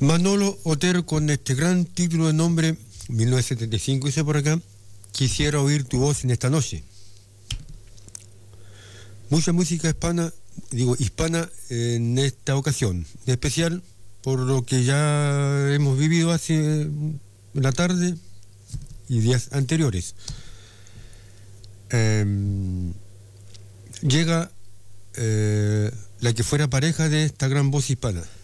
Manolo Otero con este gran título de nombre, 1975, dice por acá, quisiera oír tu voz en esta noche. Mucha música hispana en esta ocasión, en especial por lo que ya hemos vivido hace la tarde y días anteriores. Llega la que fuera pareja de esta gran voz hispana.